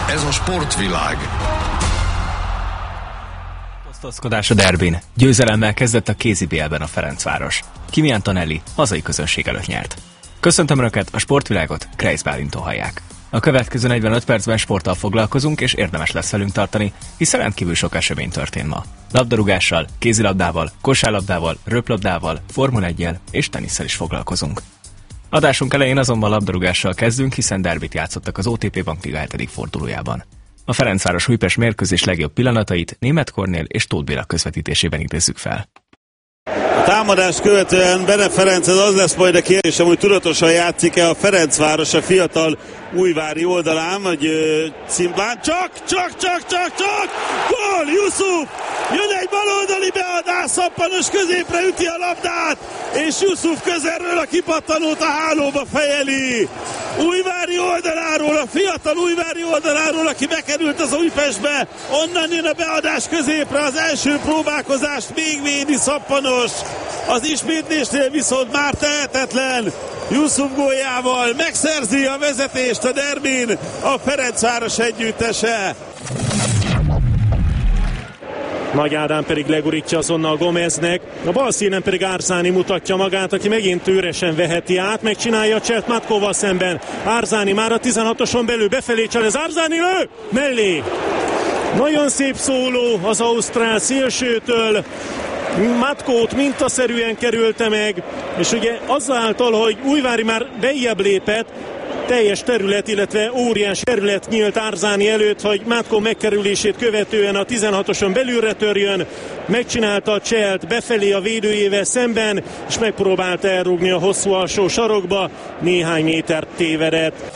Ez a sportvilág. Osztozkodás a derbin. Győzelemmel kezdett a KZBL-ben a Ferencváros. Kimian Tonelli hazai közönség előtt nyert. Köszöntöm Önöket, a sportvilágot Kreisz Bálinttól hallják. A következő 45 percben sporttal foglalkozunk, és érdemes lesz velünk tartani, hiszen rendkívül sok esemény történt ma. Labdarúgással, kézilabdával, kosárlabdával, röplabdával, Formula 1-jel és tenisszel is foglalkozunk. Adásunk elején azonban labdarúgással kezdünk, hiszen derbit játszottak az OTP Bankliga 7. fordulójában. A Ferencváros-Újpest mérkőzés legjobb pillanatait Németh Kornél és Tóth Béla közvetítésében idézzük fel. A támadást követően Bene Ferenchez az lesz majd a kérdésem, hogy tudatosan játszik-e a Ferencváros a fiatal újvári oldalán, vagy szimplán. Csak! Gól! Jusuf! Jön egy baloldali beadás, Szappanos középre üti a labdát, és Jusuf közelről a kipattanót a hálóba fejeli. Újvári oldaláról, a fiatal újvári oldaláról, aki bekerült az Újpestbe, onnan jön a beadás középre, az első próbálkozást még védi Szappanos. Az ismétlésnél viszont már tehetetlen. Jusuf góljával megszerzi a vezetést a derbin a Ferencváros együttese. Nagy Ádám pedig legurítja azonnal Gomeznek, a bal színen pedig Árzáni mutatja magát, aki megint üresen veheti át, megcsinálja a cselt Matkóval szemben. Árzáni már a 16-oson belül befelé cselez, Árzáni lő! Mellé! Nagyon szép szóló az ausztrál szélsőtől, Matkót mintaszerűen kerülte meg, és ugye azáltal, hogy Újvári már bejjebb lépett, teljes terület, illetve óriási terület nyílt Árzáni előtt, hogy Matkó megkerülését követően a 16-oson belülre törjön, megcsinálta a cselt befelé a védőjével szemben, és megpróbálta elrúgni a hosszú alsó sarokba, néhány métert tévedett.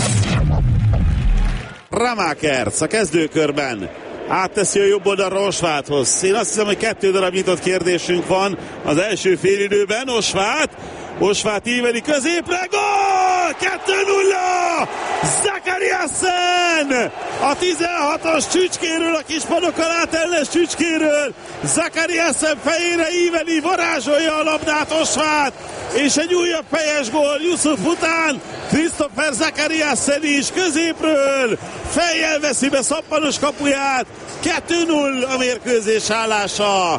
Ramákerc a kezdőkörben átteszi a jobb oldalra Osváthoz. Én azt hiszem, hogy 2 darab nyitott kérdésünk van az első félidőben. Osvát íveli középre, gól! 2-0! Zakariasen! A 16-os csücskéről, a kispadok alá telles csücskéről Zakariasen fejére íveli, varázsolja a labdát Osvát, és egy újabb fejes gól Jusuf után Christopher Zakariasen is középről fejjel veszi be Szappanos kapuját. 2-0 a mérkőzés állása.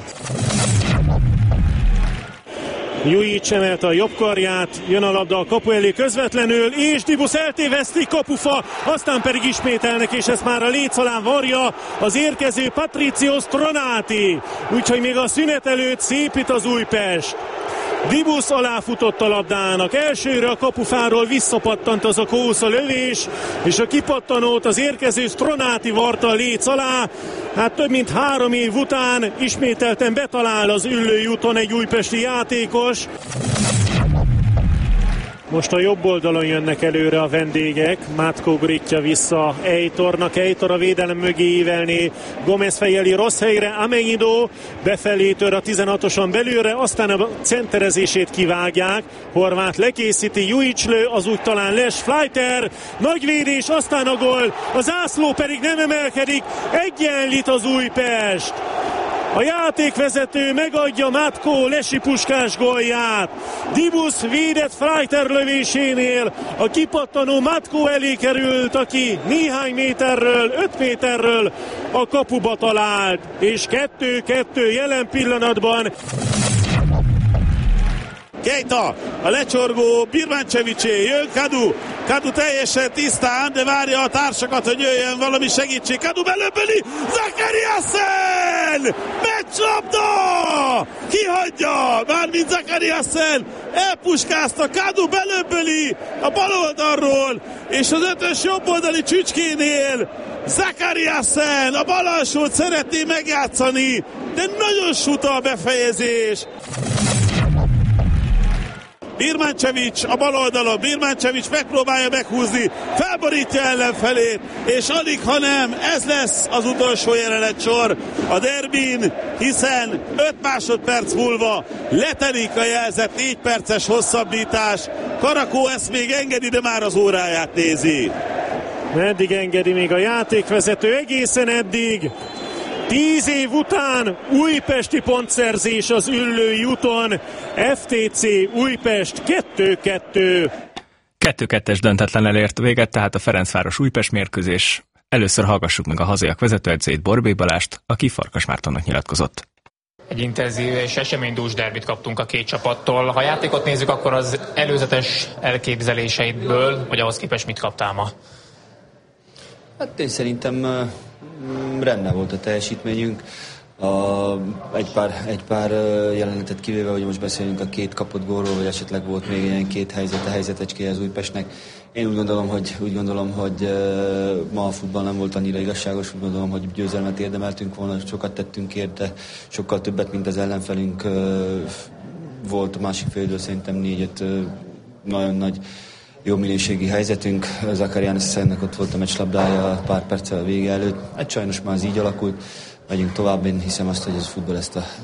Jujic emelte a jobb karját, jön a labda a kapu elé közvetlenül, és Dibusz eltéveszti, kapufa, aztán pedig ismételnek, és ezt már a léc alá varja az érkező Patrizio Stronati. Úgyhogy még a szünet előtt szépít az Újpest. Dibusz aláfutott a labdának, elsőre a kapufáról visszapattant az a kósza lövés, és a kipattanót az érkező Stronati varta a léc alá. Hát több mint 3 év után ismételten betalál az Üllői úton egy újpesti játékos. Most a jobb oldalon jönnek előre a vendégek, Matkó gurítja vissza Eitornak, Eitor a védelem mögé ívelné, Gomez fejeli rossz helyre, Amenyido befelé tör a 16-oson belülre, aztán a centerezését kivágják, Horváth lekészíti, Jujic lő, az úgy talán Les, Fleiter, nagy védés, aztán a gól, a zászló pedig nem emelkedik, egyenlít az Újpest. A játékvezető megadja Matkó Lesi Puskás gólját. Dibusz védett Fleiter lövésénél a kipattanó Matkó elé került, aki néhány méterről, 5 méterről a kapuba talált. És 2-2 jelen pillanatban. Keita, a lecsorgó Birmancevicsé, jön Kadu teljesen tisztán, de várja a társakat, hogy jöjjön valami segítség. Kadu belöbböli, Zakariasen! Meccslabda! Kihagyja, mármint Zakariasen, elpuskázta, Kadu belöbböli a bal oldalról, és az 5-ös jobb oldali csücskénél Zakariasen a bal alsót szeretné megjátszani, de nagyon suta a befejezés. Birmancevic a bal oldalon, Birmancevic megpróbálja meghúzni, felborítja ellenfelét, és alig, ha nem, ez lesz az utolsó jelenetsor a derbin, hiszen 5 másodperc múlva letelik a jelzett 4 perces hosszabbítás. Karakó ezt még engedi, de már az óráját nézi. Meddig engedi még a játékvezető? Egészen eddig. 10 év után újpesti pontszerzés az Üllői úton. FTC Újpest 2-2. 2-2-es döntetlen elért véget, tehát a Ferencváros Újpest mérkőzés. Először hallgassuk meg a hazaiak vezetőedzőjét, Borbély Balást, aki Farkas Mártonnak nyilatkozott. Egy intenzív és eseménydús derbit kaptunk a két csapattól. Ha játékot nézzük, akkor az előzetes elképzeléseidből, vagy ahhoz képest mit kaptál ma? Hát én szerintem rendben volt a teljesítményünk. Egy pár jelenetet kivéve, hogy most beszélünk a két kapott gólról, vagy esetleg volt még ilyen két helyzetecskéje az Újpestnek. Én úgy gondolom, hogy ma a futball nem volt annyira igazságos, úgy gondolom, hogy győzelmet érdemeltünk volna, sokat tettünk érte, sokkal többet, mint az ellenfelünk. Volt a másik félidő szerintem 4-5 nagyon nagy jó minőségi helyzetünk. Zakariánsznek ott volt a meccslabdája pár perccel a vége előtt. Hát sajnos már ez így alakult. Megyünk tovább, én hiszem azt, hogy ez a futball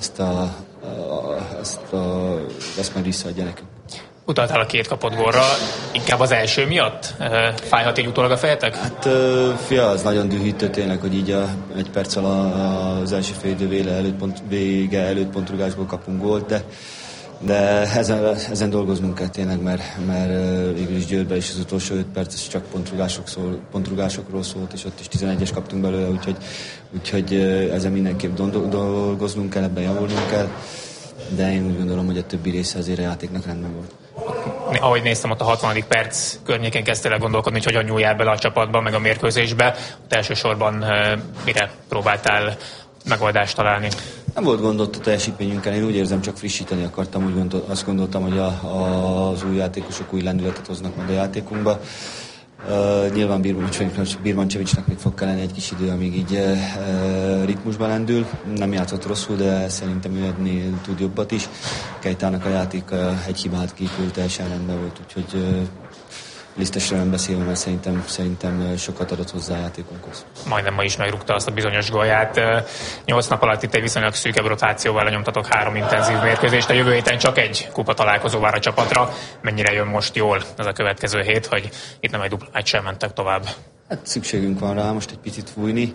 ezt majd visszaadja nekünk. Utaltál a két kapott gólra, inkább az első miatt? Fájhat így utólag a fejetek? Hát az nagyon dühítő tényleg, hogy így egy perccel az első félidő vége előtt pontrugásból kapunk gólt, de ezen dolgoznunk kell tényleg, mert végül is Győrben is az utolsó 5 perc csak pontrugásokról szólt, és ott is 11-es kaptunk belőle, úgyhogy ezen mindenképp dolgoznunk kell, ebben javulnunk kell, de én úgy gondolom, hogy a többi része azért a játéknak rendben volt. Ahogy néztem, ott a 60. perc környéken kezdtél el gondolkodni, hogy hogyan nyúljál bele a csapatba, meg a mérkőzésbe. Ott elsősorban mire próbáltál megoldást találni? Nem volt gond ott a teljesítményünkkel, én úgy érzem, csak frissíteni akartam, azt gondoltam, hogy az új játékosok új lendületet hoznak majd a játékunkba. Nyilván Birmancevicsnak még fog kelleni egy kis idő, amíg így ritmusban lendül. Nem játszott rosszul, de szerintem ő ennél tud jobbat is. Kejtának a játék egy hibát kívül teljesen rendben volt, úgyhogy lisztesre nem beszélve, mert szerintem sokat adott hozzá a játékunkhoz. Majdnem ma is megrúgta azt a bizonyos gólját. 8 nap alatt itt egy viszonylag szűkebb rotációval lenyomtatok 3 intenzív mérkőzést. A jövő héten csak egy kupa találkozó vár a csapatra. Mennyire jön most jól ez a következő hét, hogy itt nem egy dupla meccsel mentek tovább? Hát szükségünk van rá most egy picit fújni.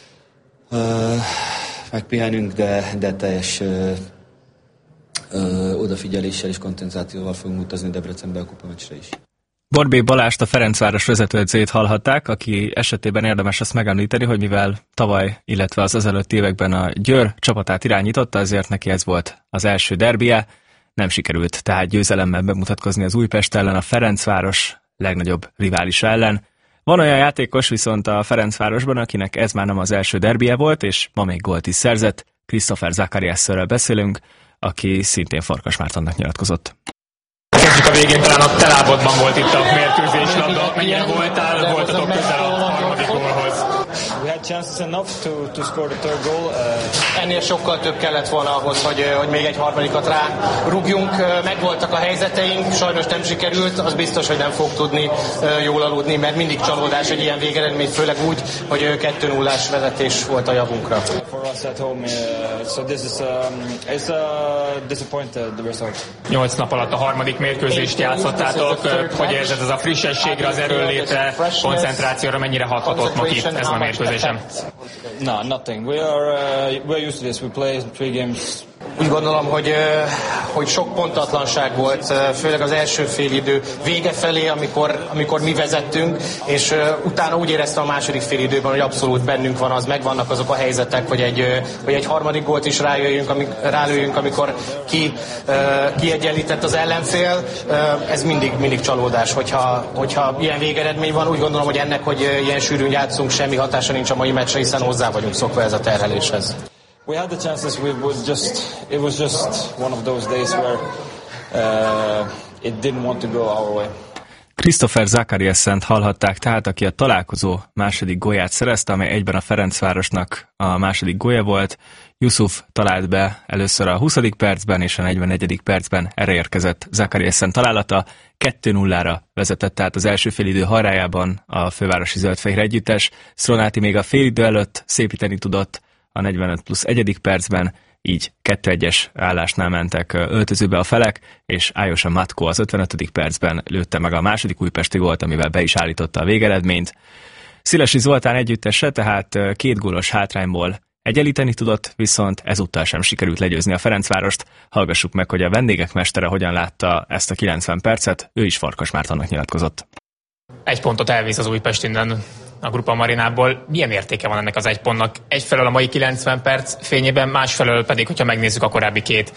Megpihenünk, de teljes odafigyeléssel és koncentrációval fogunk utazni Debrecenbe a kupameccsre is. Borbély Balást, a Ferencváros vezetőedzőjét hallhatták, aki esetében érdemes azt megemlíteni, hogy mivel tavaly, illetve az ezelőtti években a Győr csapatát irányította, ezért neki ez volt az első derbije. Nem sikerült tehát győzelemmel bemutatkozni az Újpest ellen, a Ferencváros legnagyobb riválisa ellen. Van olyan játékos viszont a Ferencvárosban, akinek ez már nem az első derbije volt, és ma még gólt is szerzett. Christopher Zakariasszörről beszélünk, aki szintén Farkas Mártonnak nyilatkozott. Kezdjük a végén, talán a te lábadban volt itt a mérkőzés labda. Mennyire voltatok közel a harmadik gólhoz? Ennél sokkal több kellett volna ahhoz, hogy még egy harmadikat rúgjunk. Megvoltak a helyzeteink, sajnos nem sikerült, az biztos, hogy nem fog tudni jól aludni, mert mindig csalódás egy ilyen végeredmény, főleg úgy, hogy 2-0-ás vezetés volt a javunkra. 8 nap alatt a harmadik mérkőzést játszottátok. Hogy érzed, ez a frissességre, az erőnlétre, koncentrációra mennyire hathatott ma ki ezen a mérkőzésen? No, nothing. We're used to this. We play 3 games. Úgy gondolom, hogy sok pontatlanság volt, főleg az első félidő vége felé, amikor mi vezettünk, és utána úgy éreztem a második félidőben, hogy abszolút bennünk van az, megvannak azok a helyzetek, hogy egy harmadik gólt is rálőjünk, amikor kiegyenlített az ellenfél. Ez mindig csalódás, hogyha ilyen végeredmény van. Úgy gondolom, hogy ennek, hogy ilyen sűrűn játszunk, semmi hatása nincs a mai meccsre, hiszen hozzá vagyunk szokva ez a terheléshez. We had the chances. It was just one of those days where it didn't want to go our way. Christopher Zakariasszent hallhatták tehát, aki a találkozó második gólját szerezte, amely egyben a Ferencvárosnak a második gólja volt. Yusuf talált be először a 20. percben és a 44. percben, erre érkezett Zakariasszent találata. 2-0-ra vezetett tehát az első félidő hajrájában a fővárosi zöldfehér együttes. Szronáti még a félidő előtt szépíteni tudott a 45+1. percben, így 2-1-es állásnál mentek öltözőbe a felek, és Ájosa Matko az 55. percben lőtte meg a második újpesti gólt, amivel be is állította a végeredményt. Szilasi Zoltán együttese tehát 2 gólos hátrányból egyenlíteni tudott, viszont ezúttal sem sikerült legyőzni a Ferencvárost. Hallgassuk meg, hogy a vendégek mestere hogyan látta ezt a 90 percet, ő is Farkas Mártonnak nyilatkozott. 1 pontot elvisz az Újpest innen. a Grupa Marinából. Milyen értéke van ennek az egy pontnak? Egyfelől a mai 90 perc fényében, másfelől pedig, hogyha megnézzük a korábbi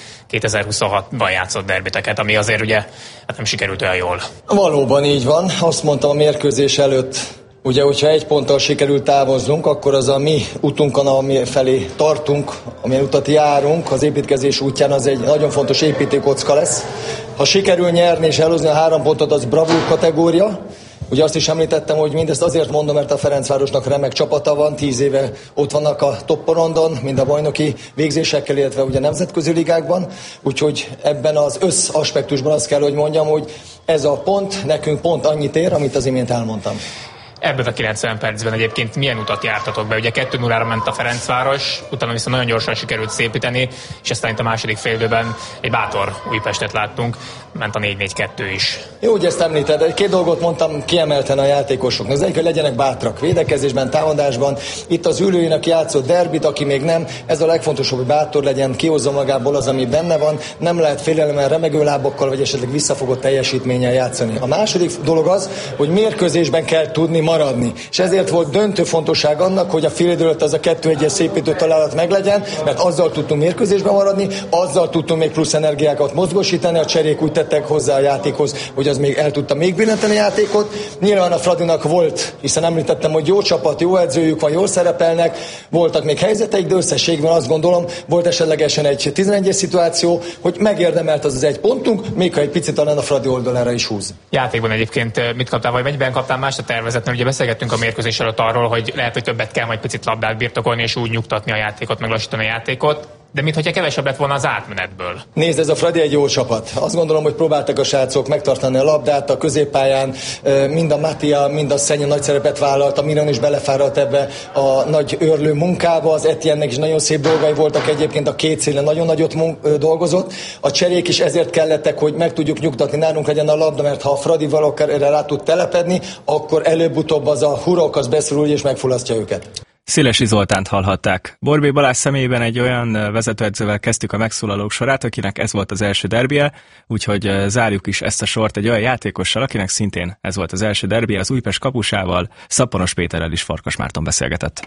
2026-ban játszott derbiteket, ami azért ugye nem sikerült olyan jól. Valóban így van. Azt mondtam a mérkőzés előtt, ugye, hogyha egy ponttal sikerült távoznunk, akkor az a mi utunkon, ami felé tartunk, amilyen utat járunk, az építkezés útján az egy nagyon fontos építőkocka lesz. Ha sikerül nyerni és elhozni a 3 pontot, az bravúr kategória. Ugye azt is említettem, hogy mindezt azért mondom, mert a Ferencvárosnak remek csapata van, 10 éve ott vannak a topporondon, mind a bajnoki végzésekkel, illetve ugye nemzetközi ligákban. Úgyhogy ebben az összaspektusban azt kell, hogy mondjam, hogy ez a pont nekünk pont annyit ér, amit az imént elmondtam. Ebben a 90 percben egyébként milyen utat jártatok be? Ugye 2-0-ra ment a Ferencváros, utána viszont nagyon gyorsan sikerült szépíteni, és aztán itt a második félidőben egy bátor Újpestet láttunk, ment a 4-4-2 is. Jó, hogy ezt említed, 2 dolgot mondtam kiemelten a játékosoknak. Az egyik, hogy legyenek bátrak védekezésben, támadásban. Itt az ülőinek játszott derbit, aki még nem, ez a legfontosabb, hogy bátor legyen, kihozza magából az, ami benne van, nem lehet félelemmel, remegő lábokkal, vagy esetleg visszafogott teljesítménnyel játszani. A második dolog az, hogy mérkőzésben kell tudni maradni. És ezért volt döntő fontosság annak, hogy a félidő előtt az a 2-1-es szépítő találat meglegyen, mert azzal tudtunk mérkőzésben maradni, azzal tudtunk még plusz energiákat mozgósítani, a cserék úgy tettek hozzá a játékhoz, hogy az még el tudta még billenteni a játékot. Nyilván a Fradinak volt, hiszen említettem, hogy jó csapat, jó edzőjük van, jól szerepelnek, voltak még helyzeteik, de összességben azt gondolom, volt esetlegesen egy 11-es szituáció, hogy megérdemelt az 1 pontunk, még ha egy picit talán a Fradi oldalára is húz. Játékban egyébként mit kaptál, vagy mennyiben kaptál mást a tervezetben? Ugye beszélgettünk a mérkőzés előtt arról, hogy lehet, hogy többet kell majd picit labdát birtokolni, és úgy nyugtatni a játékot, meglassítani a játékot. De mintha kevesebb lett volna az átmenetből. Nézd, ez a Fradi egy jó csapat. Azt gondolom, hogy próbáltak a srácok megtartani a labdát a középpályán, mind a Mattia, mind a Szenya nagy szerepet vállalt, a Miron is belefáradt ebbe a nagy őrlő munkába, az Etiennek is nagyon szép dolgai voltak egyébként, a 2 szélen nagyon nagyot dolgozott. A cserék is ezért kellettek, hogy meg tudjuk nyugtatni, nálunk legyen a labda, mert ha a Fradi valakár erre rá tud telepedni, akkor előbb-utóbb az a hurok az beszorul és megfullasztja őket. Szélesi Zoltánt hallhatták. Borbély Balázs személyében egy olyan vezetőedzővel kezdtük a megszólalók sorát, akinek ez volt az első derbije, úgyhogy zárjuk is ezt a sort egy olyan játékossal, akinek szintén ez volt az első derbije, az Újpest kapusával, Szappanos Péterrel is Farkas Márton beszélgetett.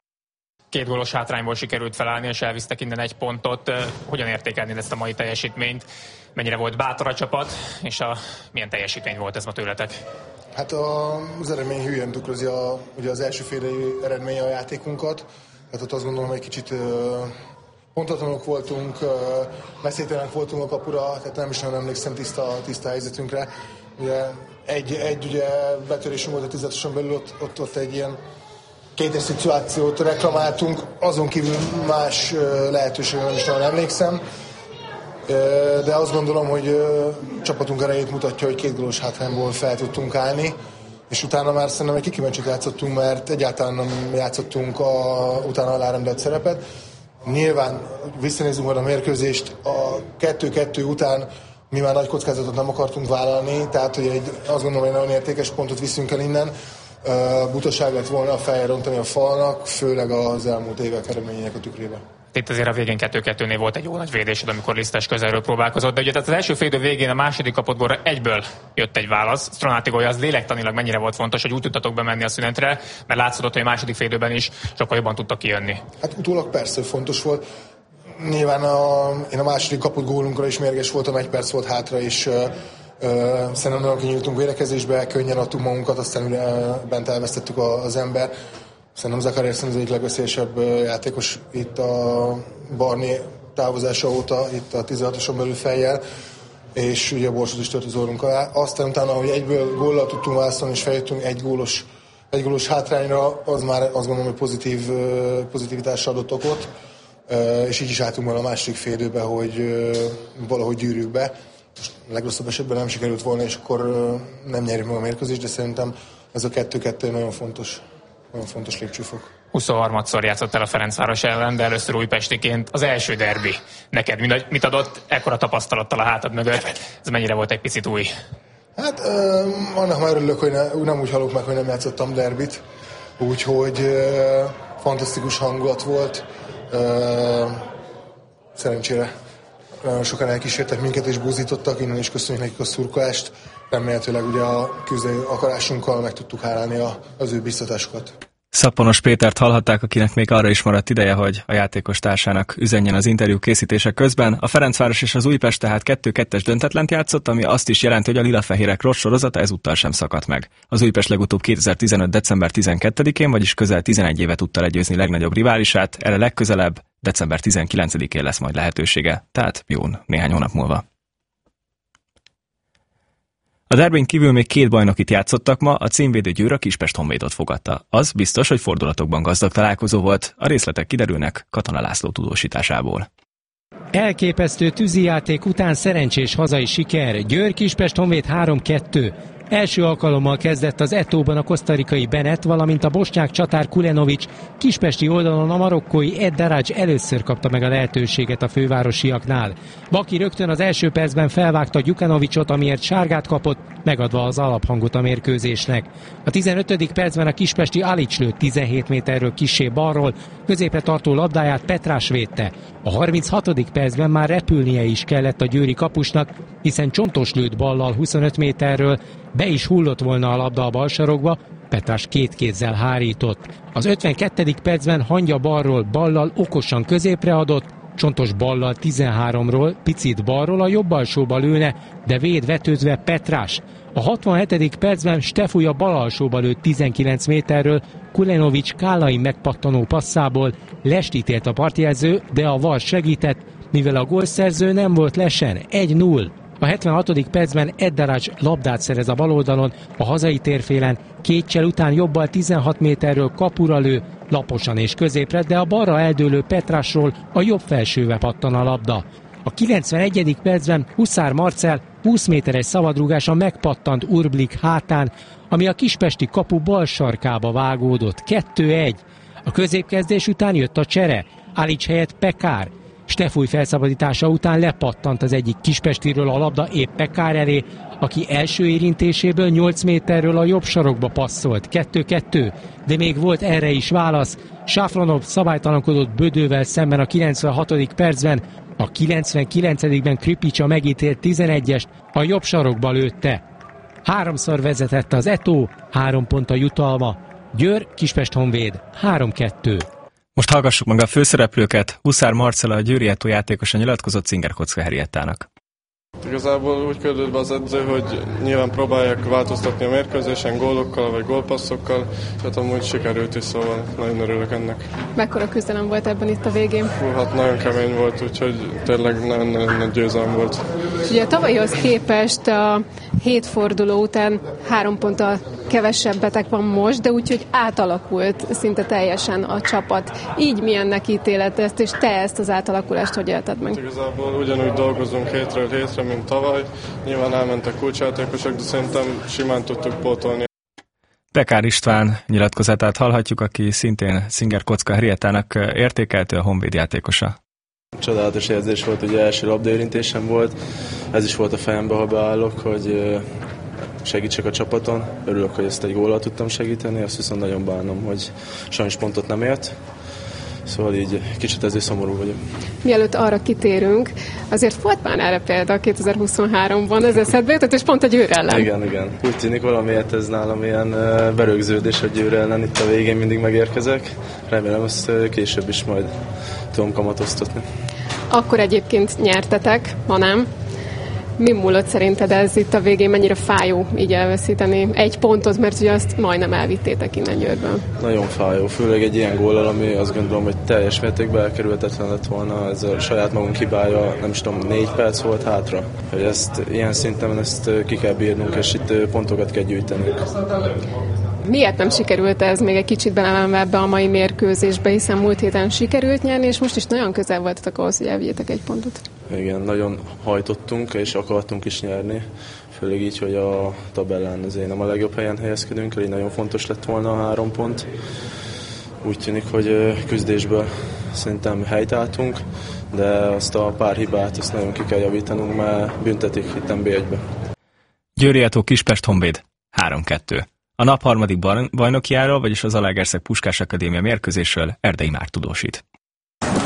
2 gólos hátrányból sikerült felállni, és elvisztek innen 1 pontot. Hogyan értékelnéd ezt a mai teljesítményt? Mennyire volt bátor a csapat, és milyen teljesítmény volt ez ma tőletek? Hát az eredmény hülyen tükrözi ugye az első félidei eredménye a játékunkat. Hát ott azt gondolom, hogy egy kicsit pontatlanok voltunk, messzételenek voltunk a kapura, tehát nem is nagyon emlékszem tiszta helyzetünkre. Ugye egy ugye betörésünk volt a 10-esen belül, ott egy ilyen 2-es szituációt reklamáltunk, azon kívül más lehetőségre nem is nagyon emlékszem. De azt gondolom, hogy csapatunk erejét mutatja, hogy 2 gólos hátrányból fel tudtunk állni, és utána már szerintem egy kikimencsit játszottunk, mert egyáltalán nem játszottunk utána alárendelt szerepet. Nyilván visszanézzünk majd a mérkőzést, a 2-2 után mi már nagy kockázatot nem akartunk vállalni, tehát hogy azt gondolom, hogy egy nagyon értékes pontot viszünk el innen. Butaság lett volna a fejjel rontani a falnak, főleg az elmúlt évek eredményének a tükrében. Itt azért a végén 2-2-nél volt egy jó nagy védésed, amikor Lisztes közelről próbálkozott, de ugye tehát az első félidő végén a második kapott gólra egyből jött egy válasz. Stronáti gólja az lélektanilag mennyire volt fontos, hogy úgy tudtatok bemenni a szünetre, mert látszott, hogy a második félidőben is sokkal jobban tudtak kijönni. Hát utólag persze fontos volt. Nyilván én a második kapott gólunkra is mérges voltam, 1 perc volt hátra, és szerintem nagyon kinyíltunk védekezésbe, könnyen adtuk magunkat, aztán bent elvesztettük az ember. Szerintem Zakariás az egyik legveszélyesebb játékos itt a Barné távozása óta, itt a 16-oson belül fejjel, és ugye a borsot is tört az orrunk alá. Aztán utána, hogy egyből góllal tudtunk választani, és feljöttünk egy gólos hátrányra, az már azt gondolom, hogy pozitivitással adott okot, és így is álltunk volna a második félidőbe, hogy valahogy gyűrjük be. Most a legrosszabb esetben nem sikerült volna, és akkor nem nyerjük meg a mérkőzést, de szerintem ez a 2-2 nagyon fontos lépcsőfok. 23-szor játszottál a Ferencváros ellen, de először újpestiként az első derbi. Neked mit adott ekkora tapasztalattal a hátad mögött? Ez mennyire volt egy picit új? Hát annak már örülök, hogy nem úgy halok meg, hogy nem játszottam derbit. Úgyhogy fantasztikus hangulat volt. Szerencsére nagyon sokan elkísértek minket és búzítottak, innen is köszönjük nekik a szurkolást. Remélhetőleg ugye a küzdő akarásunkkal meg tudtuk hálálni az ő biztatásukat. Szappanos Pétert hallhatták, akinek még arra is maradt ideje, hogy a játékos társának üzenjen az interjú készítése közben. A Ferencváros és az Újpest tehát 2-2-es döntetlent játszott, ami azt is jelenti, hogy a lilafehérek rossz sorozata ezúttal sem szakadt meg. Az Újpest legutóbb 2015. december 12-én, vagyis közel 11 éve tudta legyőzni legnagyobb riválisát, erre legközelebb december 19-én lesz majd lehetősége, tehát jó néhány hónap múlva. A derbén kívül még 2 bajnokit játszottak ma, a címvédő Győr a Kispest Honvédot fogadta. Az biztos, hogy fordulatokban gazdag találkozó volt, a részletek kiderülnek Katona László tudósításából. Elképesztő tűzijáték után szerencsés hazai siker, Győr Kispest Honvéd 3-2. Első alkalommal kezdett az Etóban a kosztarikai Bennett, valamint a bosnyák csatár Kulenovics, kispesti oldalon a marokkói Ed Daraj először kapta meg a lehetőséget a fővárosiaknál. Baki rögtön az első percben felvágta Gyukanovicsot, amiért sárgát kapott, megadva az alaphangot a mérkőzésnek. A 15. percben a kispesti Alics lőtt 17 méterről kissé balról, középre tartó labdáját Petrás védte. A 36. percben már repülnie is kellett a győri kapusnak, hiszen Csontos lőtt ballal 25 méterről, be is hullott volna a labda a balsarokba, Petrás 2 kézzel hárított. Az 52. percben Hangya balról ballal okosan középre adott, Csontos ballal 13-ról, picit balról a jobb alsóba lőne, de védvetőzve Petrás. A 67. percben Stefuja bal alsóba lőtt 19 méterről, Kulenovics Kállai megpattanó passzából lestítélt a partjelző, de a VAR segített, mivel a gólszerző nem volt lesen, 1-0. A 76. percben Ed Daraj labdát szerez a baloldalon, a hazai térfélen, 2 csel után jobbal 16 méterről kapura lő, laposan és középre, de a balra eldőlő Petrásról a jobb felsőve pattan a labda. A 91. percben Huszár Marcell 20 méteres szabadrúgása megpattant Urblik hátán, ami a kispesti kapu bal sarkába vágódott. 2-1. A középkezdés után jött a csere, Alics helyett Pekár. Stefúj felszabadítása után lepattant az egyik kispestiről a labda épp Pekár elé, aki első érintéséből 8 méterről a jobb sarokba passzolt. 2-2, de még volt erre is válasz. Safronov szabálytalankodott Bödővel szemben a 96. percben, a 99-ben Kripicsa megítélt 11-est, a jobb sarokba lőtte. 3-szor vezetett az Etó, 3 pont a jutalma. Győr, Kispest Honvéd, 3-2. Most hallgassuk meg a főszereplőket. Huszár Marcell, a győri Etó játékosa nyilatkozott Singer Kocka Henriettának. Igazából úgy küldött be az edző, hogy nyilván próbálják változtatni a mérkőzésen gólokkal vagy gólpasszokkal, tehát amúgy sikerült is, szóval nagyon örülök ennek. Mekkora küzdelem volt ebben itt a végén? Hát nagyon kemény volt, úgyhogy tényleg nagyon nagy győzelem volt. Ugye a tavalyhoz képest a 7 forduló után 3 ponttal kevesebbetek van most, de úgyhogy átalakult szinte teljesen a csapat. Így milyennek ítéled ezt, és te ezt az átalakulást hogy élted meg? Igazából ugyanúgy dolgozunk hétről hétre, mint tavaly. Nyilván elmentek kulcsjátékosok, de szerintem simán tudtuk pótolni. Pekár István nyilatkozatát hallhatjuk, aki szintén Singer Kocka Henriettának értékeltő, a Honvéd játékosa. Csodálatos érzés volt, ugye első labdaérintésem volt, ez is volt a fejembe, ha beállok, hogy segítsek a csapaton. Örülök, hogy ezt egy góllal tudtam segíteni, azt viszont nagyon bánom, hogy sajnos pontot nem ért. Szóval így kicsit ezért szomorú vagyok. Mielőtt arra kitérünk, azért volt már erre példa 2023-ban, ez eszedbe jutott, és pont a Győr ellen. Igen. Úgy tűnik valamiért ez nálam ilyen berögződés, hogy Győr ellen itt a végén mindig megérkezek. Remélem ezt később is majd tudom kamatoztatni. Akkor egyébként nyertetek, ma nem. Mi múlott szerinted ez itt a végén, mennyire fájó így elveszíteni 1 pontot, mert ugye azt majdnem elvittétek innen Győrből? Nagyon fájó, főleg egy ilyen góllal, ami azt gondolom, hogy teljes mértékben elkerülhetetlen lett volna, ez a saját magunk hibája, nem is tudom, 4 perc volt hátra. Hogy ezt ilyen szinten ezt ki kell bírnunk, és itt pontokat kell gyűjtenünk. Miért nem sikerült ez még egy kicsit belemenve ebbe a mai mérkőzésbe, hiszen múlt héten sikerült nyerni, és most is nagyon közel voltatok ahhoz, hogy elvigyétek 1 pontot? Igen, nagyon hajtottunk, és akartunk is nyerni. Főleg így, hogy a tabellán azért nem a legjobb helyen helyezkedünk, így nagyon fontos lett volna a 3 pont. Úgy tűnik, hogy küzdésből szerintem helytálltunk, de azt a pár hibát azt nagyon ki kell javítanunk, mert büntetik itt NB1-be. Győri Etó Kispest Honvéd 3-2. A nap harmadik bajnokiáról, vagyis az Zalaegerszeg Puskás Akadémia mérkőzésről Erdei Márk tudósít.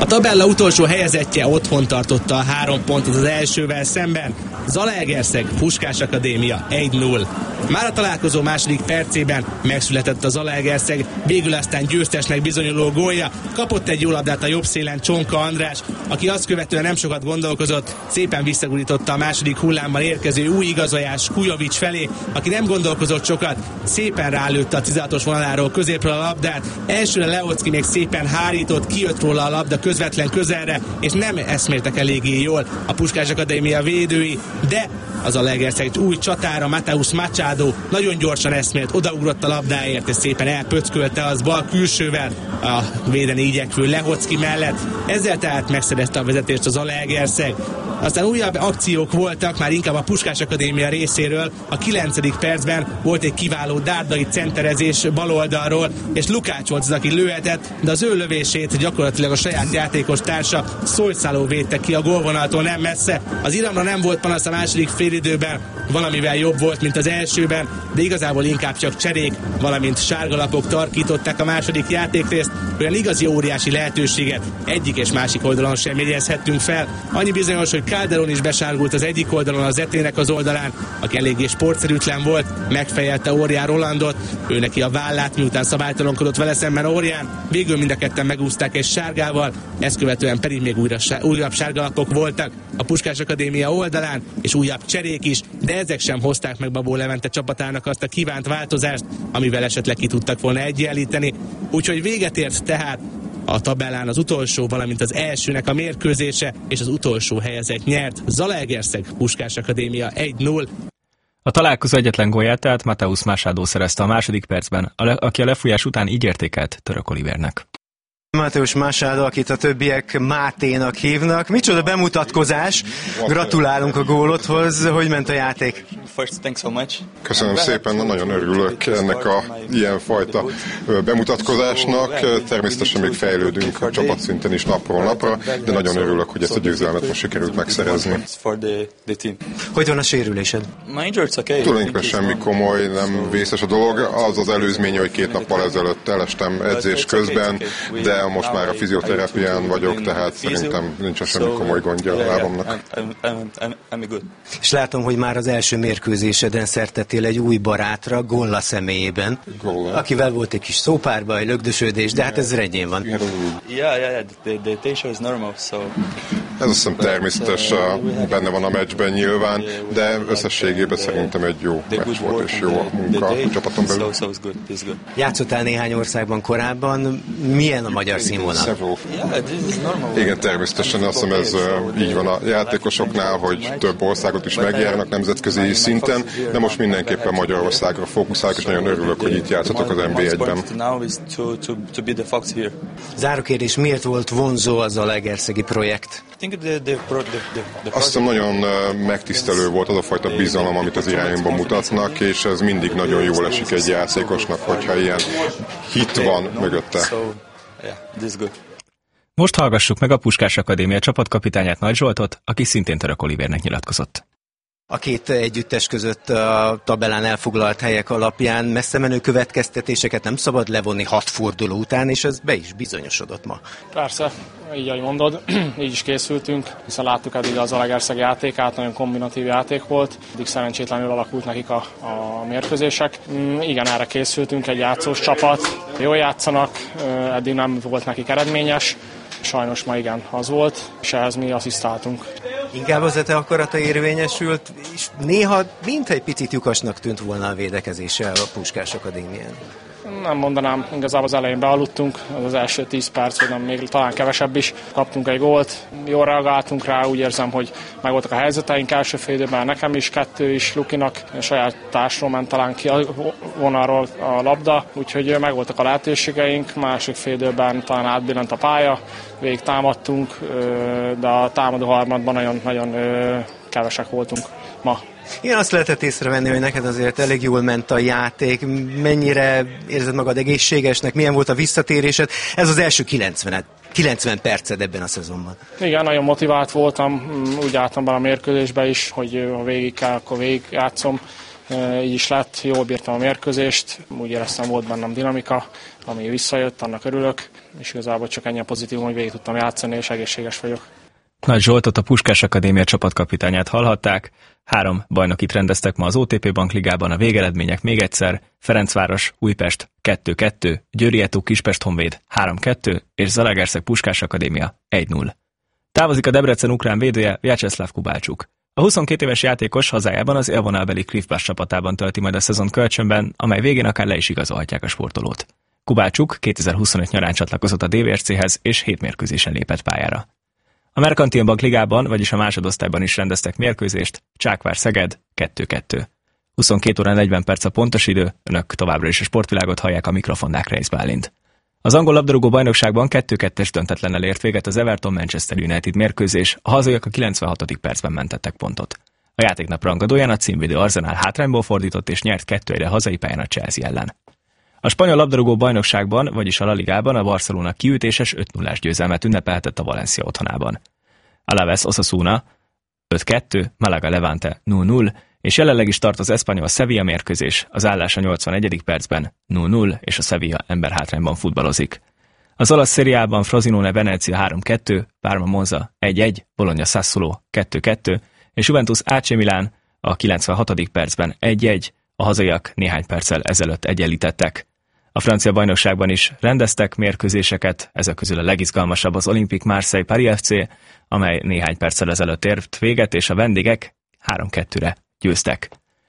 A tabella utolsó helyezettje otthon tartotta a 3 pontot az elsővel szemben. Zalaegerszeg, Puskás Akadémia 1-0. Már a találkozó második percében megszületett a Zalaegerszeg, végül aztán győztesnek bizonyuló gólja. Kapott egy jó labdát a jobb szélen Csonka András, aki azt követően nem sokat gondolkozott, szépen visszagurította a második hullámmal érkező új igazolás Kujovics felé, aki nem gondolkozott sokat, szépen rálőtte a 16-os vonaláról középről a labdát. Elsőre Leocki még szépen hárított, kijött róla a labda közvetlen közelre, és nem eszméltek eléggé jól a Puskás Akadémia védői, de az a Zalaegerszeg egy új csatára, Mateusz Machado nagyon gyorsan eszmélt, odaugrott a labdáért, és szépen elpöckölte az bal külsővel a védeni igyekvő Lehocki mellett. Ezzel tehát megszerezte a vezetést az Zalaegerszeg. Aztán újabb akciók voltak, már inkább a Puskás Akadémia részéről. A 9. percben volt egy kiváló dárdai centerezés baloldalról, és Lukács volt az, aki lőhetett, de az ő lövését gyakorlatilag a saját játékos társa Szojszáló védte ki a gólvonaltól nem messze. Az Iramra nem volt panasz a második félidőben, valamivel jobb volt, mint az elsőben, de igazából inkább csak cserék, valamint sárgalapok tarkították a második játékrészt. Olyan igazi óriási lehetőséget egyik és másik oldalon sem jegyezhettünk fel. Annyi bizonyos, hogy Calderon is besárgult az egyik oldalon, az Etének az oldalán, aki eléggé sportszerűtlen volt, megfejelte Órián Rolandot, ő neki a vállát, miután szabálytalankodott vele szemben Órián. Végül mind a ketten megúszták egy sárgával, ezt követően pedig még újabb sárgalapok voltak a Puskás Akadémia oldalán, és újabb cserék is, de ezek sem hozták meg Babó Levente csapatának azt a kívánt változást, amivel esetleg ki tudtak volna egyenlíteni. Úgyhogy véget ért tehát a tabellán az utolsó, valamint az elsőnek a mérkőzése, és az utolsó helyezett nyert. Zalaegerszeg, Puskás Akadémia 1-0. A találkozó egyetlen gólját tehát Mateusz Machado szerezte a második percben, aki a lefújás után így értékelt Török Olivernek. Mateusz Machado, akit a többiek Máténak hívnak. Micsoda bemutatkozás! Gratulálunk a gólodhoz. Hogy ment a játék? Köszönöm szépen, nagyon örülök ennek a ilyenfajta bemutatkozásnak. Természetesen még fejlődünk a csapatszinten is napról napra, de nagyon örülök, hogy ezt a győzelmet most sikerült megszerezni. Hogy van a sérülésed? Tulajdonképpen semmi komoly, nem vészes a dolog. Az az előzménye, hogy 2 nappal ezelőtt elestem edzés közben, de most már a fizioterápián vagyok, tehát szerintem nincs semmi komoly gondja a lábamnak. És látom, hogy már az első mérkőzéseden szertettél egy új barátra, Golla személyében, akivel volt egy kis szópárbaj, lögdösödés, de hát ez rendjén van. Ez azt hiszem természetes, benne van a meccsben nyilván, de összességében szerintem egy jó meccs volt, és jó a munka a csapaton belül. Játszottál néhány országban korábban, milyen a magyar színvonal? Igen, természetesen azt hiszem ez így van a játékosoknál, hogy több országot is megjárnak nemzetközi szinten, de most mindenképpen Magyarországra fókuszálok, és nagyon örülök, hogy itt játszhatok az NB1-ben. Záró kérdés, miért volt vonzó az zalaegerszegi projekt? Azt hiszem nagyon megtisztelő volt az a fajta bizalom, amit az irányomban mutatnak, és ez mindig nagyon jól esik egy játékosnak, hogyha ilyen hit van mögötte. Most hallgassuk meg a Puskás Akadémia csapatkapitányát, Nagy Zsoltot, aki szintén Török Olivernek nyilatkozott. A két együttes között a tabellán elfoglalt helyek alapján messzemenő következtetéseket nem szabad levonni 6 forduló után, és ez be is bizonyosodott ma. Persze, így ahogy mondod, így is készültünk, hiszen láttuk eddig az Zalaegerszeg játékát, nagyon kombinatív játék volt, eddig szerencsétlenül alakult nekik a mérkőzések. Igen, erre készültünk, egy játszós csapat, jól játszanak, eddig nem volt nekik eredményes, sajnos ma igen, az volt, és ehhez mi asszisztáltunk. Inkább az a te akarata érvényesült, és néha mintha egy picit lyukasnak tűnt volna a védekezése a Puskás Akadémián. Nem mondanám, igazából az elején bealudtunk, az első 10 perc, vagy nem, még talán kevesebb is. Kaptunk egy gólt, jól reagáltunk rá, úgy érzem, hogy megvoltak a helyzeteink első fél időben, nekem is, 2 is, Lukinak, a saját társról ment talán ki a vonalról a labda, úgyhogy megvoltak a lehetőségeink, másik fél időben talán átbillent a pálya, végig támadtunk, de a támadó harmadban nagyon kevesek voltunk ma. Igen, azt lehetett észrevenni, hogy neked azért elég jól ment a játék, mennyire érzed magad egészségesnek, milyen volt a visszatérésed. Ez az első 90 perced ebben a szezonban. Igen, nagyon motivált voltam, úgy álltam bele a mérkőzésbe is, hogy ha végig kell, akkor végig játszom. így is lett, jól bírtam a mérkőzést, úgy éreztem, volt bennem dinamika, ami visszajött, annak örülök, és igazából csak ennyi a pozitívum, hogy végig tudtam játszani, és egészséges vagyok. Nagy Zsoltot, a Puskás Akadémia csapatkapitányát hallhatták. 3 bajnokit rendeztek ma az OTP Bankligában, a végeredmények még egyszer: Ferencváros, Újpest 2-2, Győri Eto Kispest Honvéd 3-2, és Zalaegerszeg Puskás Akadémia 1-0. Távozik a Debrecen ukrán védője, Vyacheslav Kubálcsuk. A 22 éves játékos hazájában az élvonalbeli Krivpás csapatában tölti majd a szezon kölcsönben, amely végén akár le is igazolhatják a sportolót. Kubálcsuk 2025 nyarán csatlakozott a DVSC-hez, és 7 mérkőzésen lépett pályára. A Merkantil Bank ligában, vagyis a másodosztályban is rendeztek mérkőzést, Csákvár-Szeged 2-2. 22 óra 40 perc a pontos idő, önök továbbra is a sportvilágot hallják, a mikrofonnál Kreisz Bálint. Az angol labdarúgó bajnokságban 2-2-es döntetlennel ért véget az Everton-Manchester United mérkőzés, a hazaiak a 96. percben mentettek pontot. A játéknap rangadóján a címvédő Arsenal hátrányból fordított és nyert 2-1 hazai pályán a Chelsea ellen. A spanyol labdarúgó bajnokságban, vagyis a La Ligában a Barcelona kiütéses 5-0-ás győzelmet ünnepelhetett a Valencia otthonában. Alaves Osasuna 5-2, Malaga Levante 0-0, és jelenleg is tart az Espanyol Sevilla mérkőzés, az állás a 81. percben 0-0, és a Sevilla emberhátrányban futballozik. Az olasz Szériában Frosinone Venezia 3-2, Parma Monza 1-1, Bologna Sassuolo 2-2, és Juventus AC Milan a 96. percben 1-1, a hazaiak néhány perccel ezelőtt egyenlítettek. A francia bajnokságban is rendeztek mérkőzéseket, ezek közül a legizgalmasabb az Olympique Marseille Paris FC, amely néhány perccel ezelőtt ért véget, és a vendégek 3-2-re győztek.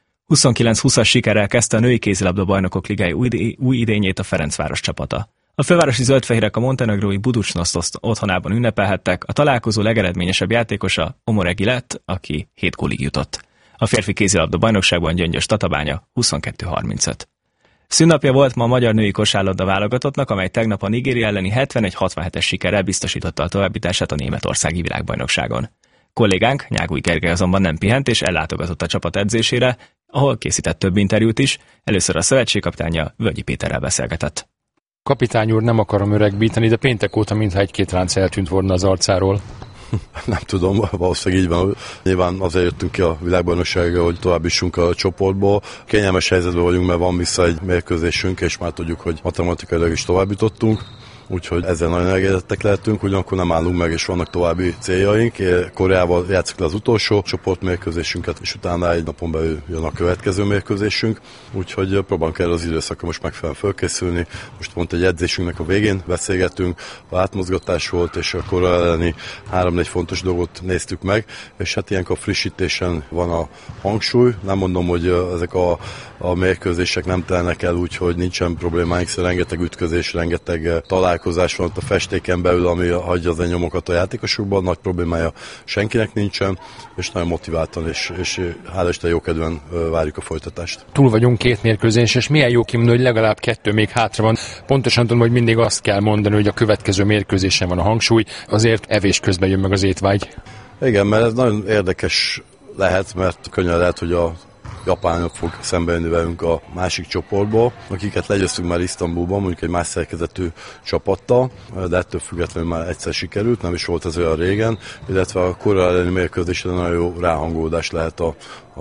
29-20-as sikerrel kezdte a női kézilabda bajnokok ligája új idényét a Ferencváros csapata. A fővárosi zöldfehérek a montenegrói Budućnost otthonában ünnepelhettek, a találkozó legeredményesebb játékosa Omoregi lett, aki 7 gólig jutott. A férfi kézilabda bajnokságban Gyöngyös Tatabánya 22-35. Szünnapja volt ma a magyar női kosárlabda válogatottnak, amely tegnap a Nigéria elleni 71-67-es sikerrel biztosította a továbbítását a németországi világbajnokságon. Kollégánk, Nyágúj Gergely azonban nem pihent és ellátogatott a csapat edzésére, ahol készített több interjút is, először a szövetségkapitánya Völgyi Péterrel beszélgetett. Kapitány úr, nem akarom öregbíteni, de péntek óta mintha 1-2 ránc eltűnt volna az arcáról. Nem tudom, valószínűleg így van. Nyilván azért jöttünk ki a világbajnokságra, hogy tovább jussunk a csoportból. Kényelmes helyzetben vagyunk, mert van vissza egy mérkőzésünk, és már tudjuk, hogy matematikailag is tovább jutottunk. Úgyhogy ezzel nagyon elégedettek lehetünk, ugyanakkor nem állunk meg, és vannak további céljaink. Koreával játszunk le az utolsó csoportmérkőzésünket, és utána egy napon belül jön a következő mérkőzésünk. Úgyhogy próbálunk erre az időszakra most megfelelően fölkészülni. Most pont egy edzésünknek a végén beszélgettünk, a átmozgatás volt, és a Korea elleni 3-4 fontos dolgot néztük meg, és hát ilyenkor frissítésen van a hangsúly. Nem mondom, hogy ezek a mérkőzések nem telnek el úgy, hogy nincsen problémáink, szóval rengeteg ütközés, rengeteg találkozás van ott a festéken belül, ami hagyja az nyomokat a játékosokban, nagy problémája senkinek nincsen, és nagyon motiváltan, és hála Isten jókedven várjuk a folytatást. Túl vagyunk 2 mérkőzés, és milyen jó kimondani, hogy legalább 2 még hátra van. Pontosan tudom, hogy mindig azt kell mondani, hogy a következő mérkőzésen van a hangsúly, azért evés közben jön meg az étvágy. Igen, mert ez nagyon érdekes lehet, mert könnyen lehet, hogy a japánok fog szembejöni velünk a másik csoportból, akiket legyőztünk már Isztambulban, mondjuk egy más szerkezetű csapattal, de ettől függetlenül már egyszer sikerült, nem is volt ez olyan régen, illetve a Korea elleni mérkőzésen nagyon jó ráhangolódás lehet a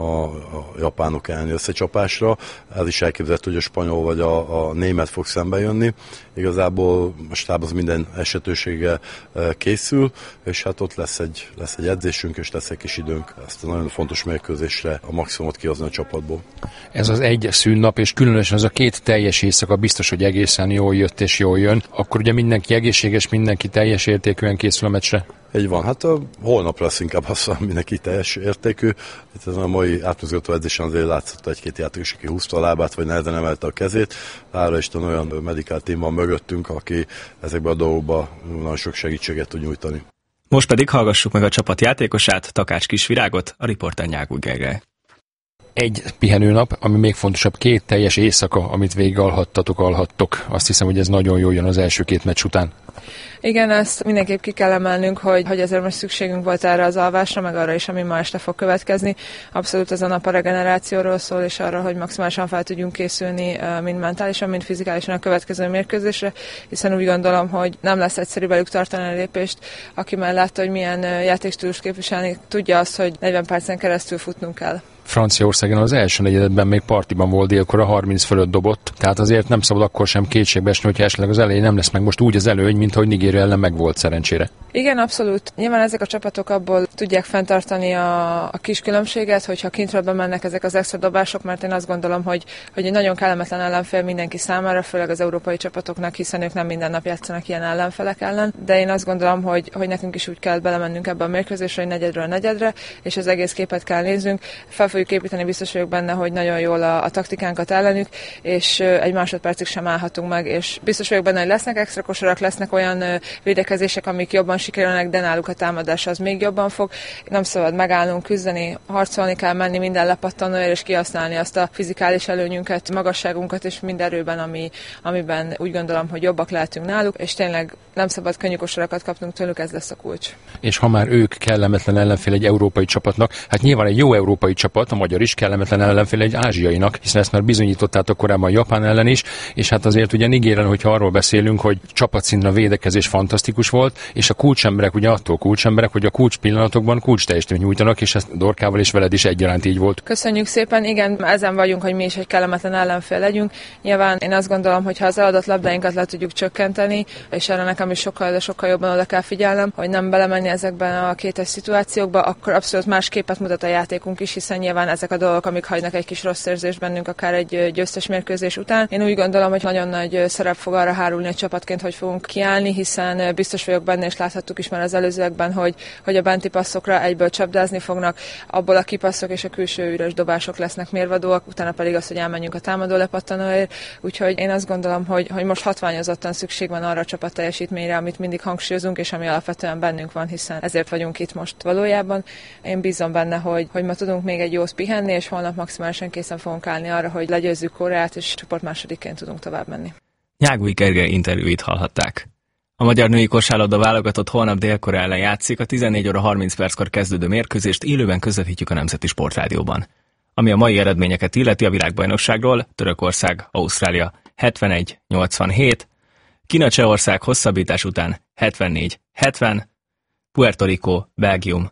japánok elleni összecsapásra. Ez is elképzelhető, hogy a spanyol vagy a német fog szembe jönni. Igazából a stáb az minden esetőséggel készül, és hát ott lesz egy edzésünk, és lesz egy kis időnk ezt a nagyon fontos mérkőzésre a maximumot kihozni a csapatból. Ez az egy szűnnap, és különösen az a 2 teljes éjszaka biztos, hogy egészen jól jött és jól jön. Akkor ugye mindenki egészséges, mindenki teljes értékűen készül a meccsre? Így van, hát holnapra lesz inkább az, mindenki teljes értékű. Itt ez a mai átmozgató edzésen azért látszott 1-2 játékos, aki húzta a lábát, vagy nehezen emelte a kezét. Hála Isten olyan medical team van mögöttünk, aki ezekben a dolgokban nagyon sok segítséget tud nyújtani. Most pedig hallgassuk meg a csapat játékosát, Takács Kisvirágot, a riporter Nyágúj Gergely. Egy pihenőnap, ami még fontosabb, 2 teljes éjszaka, amit végig alhattok. Azt hiszem, hogy ez nagyon jól jön az első 2 meccs után. Igen, ezt mindenképp ki kell emelnünk, hogy azért most szükségünk volt erre az alvásra, meg arra is, ami ma este fog következni. Abszolút ez a nap a regenerációról szól, és arra, hogy maximálisan fel tudjunk készülni mind mentálisan, mind fizikálisan a következő mérkőzésre, hiszen úgy gondolom, hogy nem lesz egyszerű velük tartani a lépést. Aki már látta, hogy milyen játékstílust képviselni, tudja azt, hogy 40 percen keresztül futnunk kell. Franciaországon az első negyedben még partiban volt délkora, 30 fölött dobott, tehát azért nem szabad akkor sem kétségbe esni, hogyha esetleg az elején nem lesz meg most úgy az előny, mint ahogy Nigéria ellen meg volt szerencsére. Igen, abszolút. Nyilván ezek a csapatok abból tudják fenntartani a kis különbséget, hogyha kintről bemennek ezek az extra dobások, mert én azt gondolom, hogy egy nagyon kellemetlen ellenfél mindenki számára, főleg az európai csapatoknak, hiszen ők nem minden nap játszanak ilyen ellenfelek ellen, de én azt gondolom, hogy nekünk is úgy kell belemennünk ebbe a mérkőzésre, hogy negyedről negyedre, és az egész képet kell néznünk. Fel fogjuk építeni, biztos vagyok benne, hogy nagyon jól a taktikánkat ellenük, és egy másodpercig sem állhatunk meg, és biztos vagyok benne, hogy lesznek extra kosarak, lesznek olyan védekezések, amik jobban sikerülnek, de náluk a támadás az még jobban fog. Nem szabad megállnunk, küzdeni, harcolni kell, menni minden lepattanóért, és kihasználni azt a fizikális előnyünket, magasságunkat, és mind erőben, amiben úgy gondolom, hogy jobbak lehetünk náluk, és tényleg nem szabad könnyű kosarakat kapnunk tőlük, ez lesz a kulcs. És ha már ők kellemetlen ellenfél egy európai csapatnak, hát nyilván egy jó európai csapat, a magyar is kellemetlen ellenfél egy ázsiainak, hiszen ezt már bizonyítottátok korábban Japán ellen is, és hát azért ugye Nigérián, hogyha arról beszélünk, hogy csapatszinten a védekezés fantasztikus volt, és a kulcsemberek ugye attól kulcsemberek, hogy a kulcs pillanatokban kulcs teljesítményt nyújtanak, és ezt Dorkával és veled is egyaránt így volt. Köszönjük szépen, igen, ezen vagyunk, hogy mi is egy kellemetlen ellenfél legyünk. Nyilván én azt gondolom, hogy ha az eladott labdáinkat le tudjuk csökkenteni, és erre nekem is sokkal jobban oda kell figyelnem, hogy nem belemenni ezekben a kétes szituációkba, akkor abszolút más képet mutat a játékunk is, hiszen nyilván ezek a dolgok, amik hagynak egy kis rossz érzést bennünk akár egy győztes mérkőzés után. Én úgy gondolom, hogy nagyon nagy szerep fog arra hárulni egy csapatként, hogy fogunk kiállni, hiszen biztos vagyok benne, és láthattuk is már az előzőekben, hogy a benti passzokra egyből csapdázni fognak, abból a kipasszok és a külső üres dobások lesznek mérvadóak, utána pedig az, hogy elmenjünk a támadó lepattanóért. Úgyhogy én azt gondolom, hogy most hatványozottan szükség van arra a csapat teljesítményre, amit mindig hangsúlyozunk, és ami alapvetően bennünk van, hiszen ezért vagyunk itt most valójában. Én bízom benne, hogy ma tudunk még egy jót pihenni, és holnap maximálisan készen fogunk állni arra, hogy legyőzzük Koreát, és csoport másodikként tudunk tovább menni. Nyágúj Gergely interjúit hallhatták. A magyar női kosárlabda válogatott holnap Dél-Korea ellen játszik, a 14 óra 30 perckor kezdődő mérkőzést élőben közvetítjük a Nemzeti Sportrádióban. Ami a mai eredményeket illeti a világbajnokságról, Törökország, Ausztrália 71-87, Kína Csehország hosszabbítás után 74-70, Puerto Rico, Belgium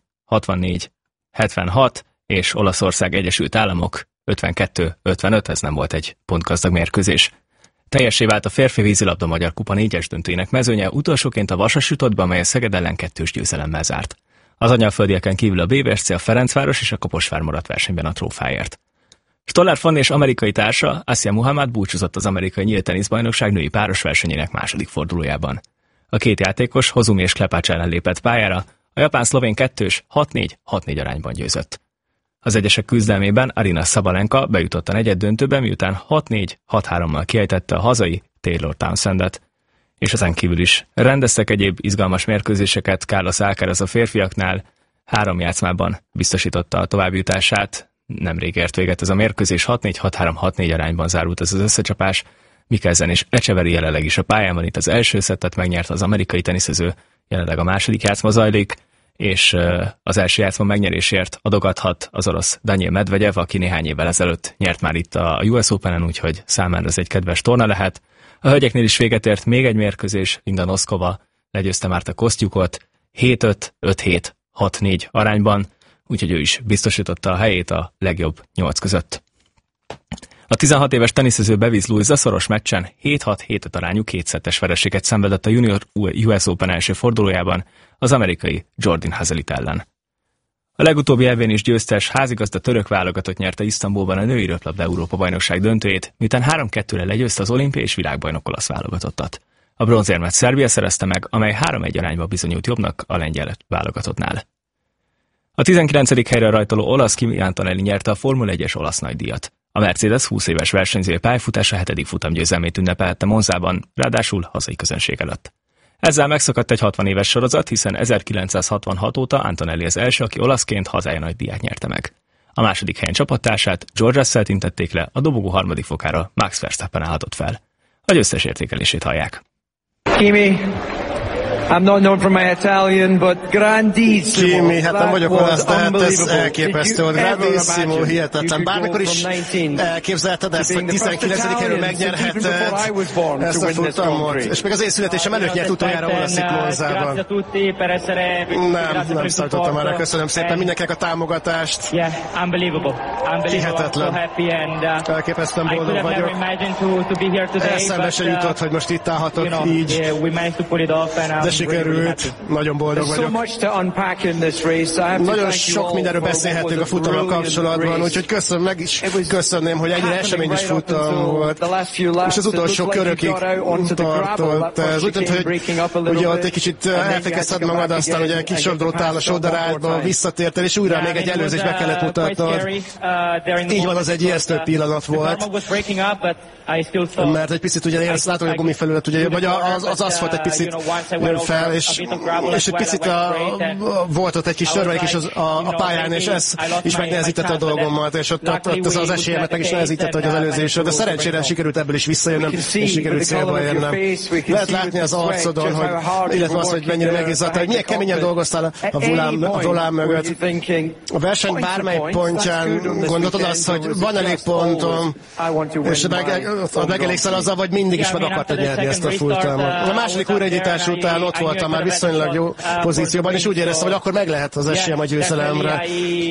64-76, és Olaszország Egyesült Államok 52-55, ez nem volt egy pontgazdag mérkőzés. Teljessé vált a férfi vízilabda Magyar Kupa 4-es döntőjének mezőnye, utolsóként a Vasas jutott be, amely a Szeged ellen 2-s győzelemmel zárt. Az angyalföldieken kívül a BVSC, a Ferencváros és a Kaposvár maradt versenyben a trófáért. Stollár Fanni és amerikai társa, Asia Muhammad búcsúzott az amerikai nyílt teniszbajnokság női páros versenyének második fordulójában. A két játékos Hozumi és Klepács ellen lépett pályára, a japán-szlovén 2-s 6-4 arányban győzött. Az egyesek küzdelmében Arina Sabalenka bejutott a negyeddöntőbe, miután 6-4-6-3-mal kiejtette a hazai Taylor Townsendet. És ezen kívül is rendeztek egyéb izgalmas mérkőzéseket. Carlos Alcaraz a férfiaknál 3 játszmában biztosította a továbbjutását. Nemrég ért véget ez a mérkőzés, 6-4-6-3-6-4 arányban zárult ez az összecsapás. Mikkelsen és Echeverry jelenleg is a pályán van, itt az első szettet megnyerte az amerikai teniszező, jelenleg a második játszma zajlik, és az első játszma megnyerésért adogathat az orosz Daniil Medvegyev, aki néhány évvel ezelőtt nyert már itt a US Openen, úgyhogy számára ez egy kedves torna lehet. A hölgyeknél is véget ért még egy mérkőzés, Linda Noskova legyőzte Márta Kosztjukot 7-5, 5-7, 6-4 arányban, úgyhogy ő is biztosította a helyét a legjobb 8 között. A 16 éves teniszező Bevis Louisa szoros meccsen 7-6-7-5 arányú 2-szettes vereséget szenvedett a Junior US Open első fordulójában az amerikai Jordan Hazelit ellen. A legutóbbi elvén is győztes házigazda török válogatott nyerte Isztambulban a női röplabda Európa-bajnokság döntőjét, miután 3-2-re legyőzte az olimpiai és világbajnok olasz válogatottat. A bronzérmet Szerbia szerezte meg, amely 3-1 arányba bizonyult jobbnak a lengyel válogatottnál. A 19. helyre rajtoló olasz Kimi Antonelli nyerte a Formula 1-es olasz nagydíjat. A Mercedes 20 éves versenyző pályafutása 7. futamgyőzelmét ünnepelte Monzában, ráadásul hazai közönség előtt. Ezzel megszakadt egy 60 éves sorozat, hiszen 1966 óta Antonelli az első, aki olaszként hazája nagydíját nyerte meg. A második helyen csapattársát, George Russell tintették le, a dobogó harmadik fokára Max Verstappen állhatott fel. A győztes értékelését hallják. Kimi, I'm not known for my Italian, but grandissimo. Kimi, hát nem vagyok olasz, tehát ez elképesztő volt. Grandissimo, hihetetlen. Bármikor is elképzelted ezt, hogy 19. helyről megnyerheted ezt a futamot. És még az én születésem előtt nyert utoljára olaszik Monzában. Nem számítottam erre. Köszönöm szépen mindenkinek a támogatást. Hihetetlen. Elképesztően boldog vagyok. Eszembe se jutott, hogy most itt állhatok így. De sikerült. Nagyon boldog vagyok. Nagyon sok mindenről beszélhetünk a futammal kapcsolatban, úgyhogy meg is köszönném, hogy ennyire eseményes futam volt. És az utolsó körökig tartott. Ez úgy tűnt, hogy ugye ott egy kicsit elfékezted magad, aztán ugye kisodrottál a sodrásba, visszatértél, és újra még egy előzésbe kellett mutatnod. Így van, az egy ijesztő pillanat volt. Mert egy picit ugye látod, hogy a gumifelület, ugye, vagy az aszfalt egy picit jön fel, és egy picit volt ott egy kis törvelék is a pályán, és ez is megnehezítette a dolgomat, és ott az esélyemet meg is nehezítette, hogy az előzésről, de szerencsére sikerült ebből is visszajönnöm, és sikerült célba érnem. Lehet látni az arcodon, illetve az, hogy mennyire megizzadt, hogy milyen keményen dolgoztál a volán mögött. A verseny bármely pontján gondoltad azt, hogy van elég pontom, és megelégszel azzal, vagy mindig is meg akartad nyerni ezt a futamot. A második újraindítás után ott voltam már viszonylag jó pozícióban, és úgy éreztem, hogy akkor meg lehet az esélyem a győzelemre.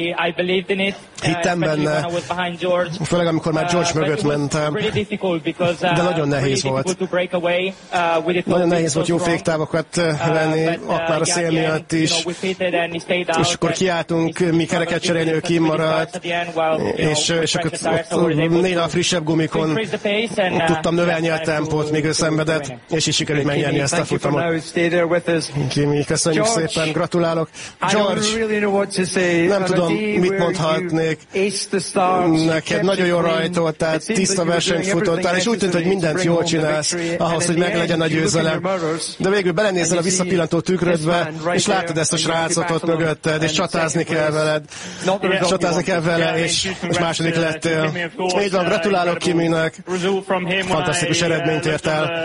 Hittem benne, főleg amikor már George mögött mentem, de nagyon nehéz volt. Nagyon nehéz volt jó féktávokat venni, akár a szél miatt is, és akkor kiálltunk, mi kereket cserélni, ő kimaradt, és akkor néha a frissebb gumikon tudtam növelni a tempót, míg ő szenvedett, és is sikerült megnyerni ezt a futamot. Kimi, köszönjük szépen, gratulálok. George, nem tudom, mit mondhatnék. Neked nagyon jól rajtoltál, tiszta versenyt futottál, és úgy tűnt, hogy mindent jól csinálsz ahhoz, hogy meglegyen a győzelem. De végül belenézel a visszapillantó tükrödbe, és látod ezt a srácot ott mögötted, és csatázni kell vele, és második lettél. Így van, gratulálok Kiminek. Fantasztikus eredményt ért el.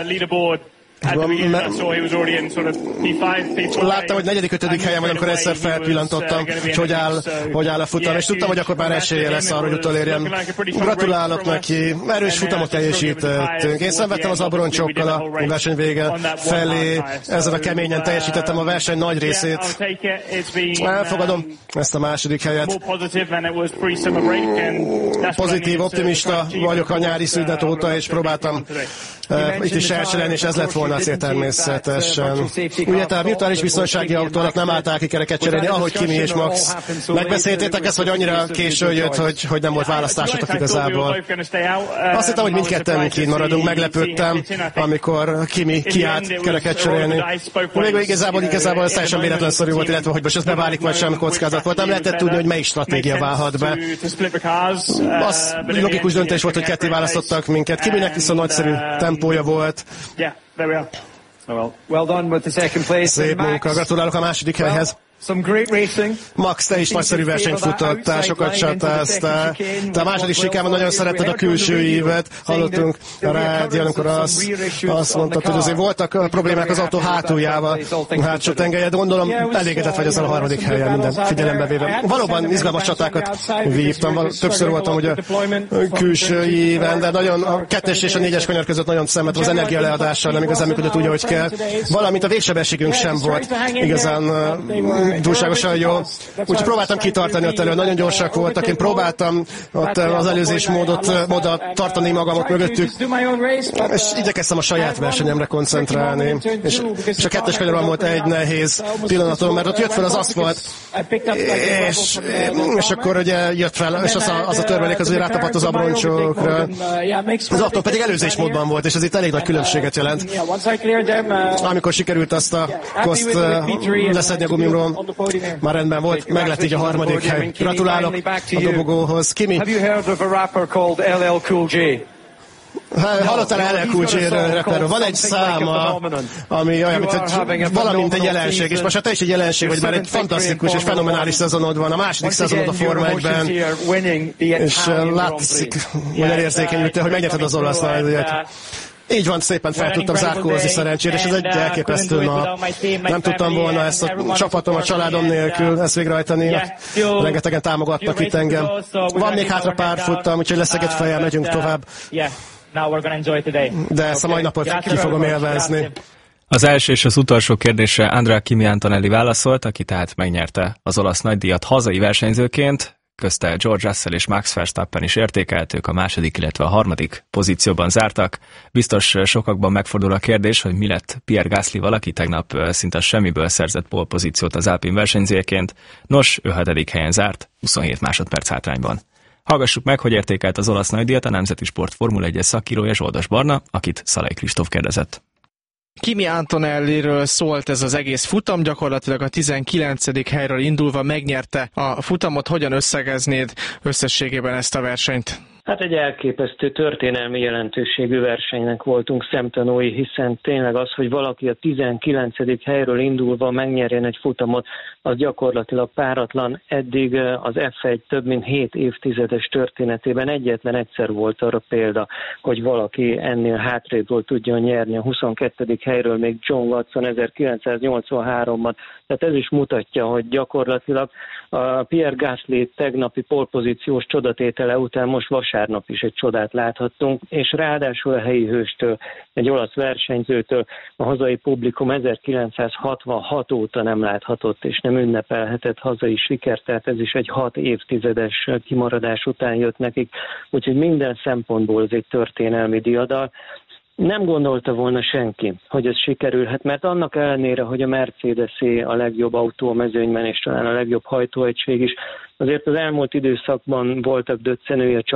Láttam, hogy 4.-5. helyen vagy, amikor egyszer felpillantottam, hogy áll a futam, és tudtam, hogy akkor már esélye lesz arra, hogy utolérjem. Gratulálok neki, erős futamot teljesítettünk. Én szenvedtem az abroncsokkal a verseny vége felé, ezzel a keményen teljesítettem a verseny nagy részét. Elfogadom ezt a második helyet. Pozitív, optimista vagyok a nyári szünet óta, és próbáltam itt is elcselelni, és ez lett volna a cél természetesen. Ugye tehát virtuális biztonsági autónak nem álltál ki kereket cserélni, ahogy Kimi és Max. Megbeszéltétek ezt, vagy annyira késő jött, hogy nem volt választásotok igazából? Azt hittem, hogy mindketten kint maradunk, meglepődtem, amikor Kimi kiállt kereket cserélni. Végül igazából ez teljesen véletlenszerű volt, illetve hogy most ez beválik, vagy sem kockázat volt. Nem lehetett tudni, hogy melyik stratégia válhat be. Az logikus döntés volt, hogy ketté választottak minket. Kiminek viszont nagyszerű tempója volt. Szép munka, gratulálok a második helyhez. Max, te is nagyszerű versenyt futottál, sokat csatáztál. Te a második sikában nagyon szeretted a külső ívet. Hallottunk a rádión, amikor azt mondtad, hogy azért voltak problémák az autó hátuljával, hátsó tengelyed. Gondolom, elégedett vagy ezzel a harmadik helyen, minden figyelembe véve. Valóban izgalmas csatákat vívtam. Többször voltam ugye külső íven, de nagyon a 2-es és a 4-es kanyar között nagyon szenvedtem az energialeadással, nem igazán működött úgy, ahogy kell. Valamint a végsebességünk sem volt igazán túlságosan jó. Úgyhogy próbáltam kitartani ott elő, nagyon gyorsak voltak. Én próbáltam ott az előzés módot tartani magamot mögöttük, és igyekeztem a saját versenyemre koncentrálni. És a 2-es kanyaron volt egy nehéz pillanatom, mert ott jött fel az aszfalt, és akkor ugye jött fel, és az a törmelék az ugye rátapadt az abroncsokra. Az autó pedig előzés módban volt, és ez itt elég nagy különbséget jelent. Amikor sikerült azt a koszt leszedni a gumimról, már rendben volt, meg lett így a harmadik hely. Gratulálok a dobogóhoz. Kimi? Hallottál LL Cool J rapperről? Van egy száma, ami olyan, mint valamint egy jelenség, és most hát te is egy jelenség, vagy már egy fantasztikus és fenomenális szezonod van, a második szezonod a Forma 1-ben, és látszik, hogy elérzékenyültél, hogy megnyerted az olasz nagydíjat. Így van, szépen fel tudtam zárkózni szerencsére, és ez egy elképesztő nap. Nem tudtam volna ezt a csapatom, a családom nélkül ezt végrehajtani. Rengetegen támogatnak itt engem. Van még hátra pár futtam, úgyhogy leszegett fejjel megyünk tovább. De ezt a mai napot ki fogom élvezni. Az első és az utolsó kérdésre Andrea Kimi Antonelli válaszolt, aki tehát megnyerte az olasz nagydíjat hazai versenyzőként. Közte George Russell és Max Verstappen is értékeltük, a második, illetve a harmadik pozícióban zártak. Biztos sokakban megfordul a kérdés, hogy mi lett Pierre Gaslyval, aki tegnap szinte semmiből szerzett pole pozíciót az Alpine versenyzőjeként. Nos, ő 7. helyen zárt, 27 másodperc hátrányban. Hallgassuk meg, hogy értékelt az olasz nagydíjat a Nemzeti Sport Formula 1-es szakírója Zsoldos Barna, akit Szalai Kristóf kérdezett. Kimi Antonelliről szólt ez az egész futam, gyakorlatilag a 19. helyről indulva megnyerte a futamot. Hogyan összegeznéd összességében ezt a versenyt? Hát egy elképesztő történelmi jelentőségű versenynek voltunk szemtanúi, hiszen tényleg az, hogy valaki a 19. helyről indulva megnyerjen egy futamot, az gyakorlatilag páratlan. Eddig az F1 több mint 7 évtizedes történetében egyetlen egyszer volt arra példa, hogy valaki ennél hátrébről tudjon nyerni. A 22. helyről még John Watson 1983-ban. Tehát ez is mutatja, hogy gyakorlatilag a Pierre Gasly tegnapi polpozíciós csodatétele után most vasárnap is egy csodát láthattunk, és ráadásul a helyi hőstől, egy olasz versenyzőtől a hazai publikum 1966 óta nem láthatott és nem ünnepelhetett hazai sikert, tehát ez is egy 6 évtizedes kimaradás után jött nekik, úgyhogy minden szempontból ez egy történelmi diadal. Nem gondolta volna senki, hogy ez sikerülhet, mert annak ellenére, hogy a Mercedes-é a legjobb autó a mezőnyben, és talán a legjobb hajtóegység is, azért az elmúlt időszakban voltak döccenői a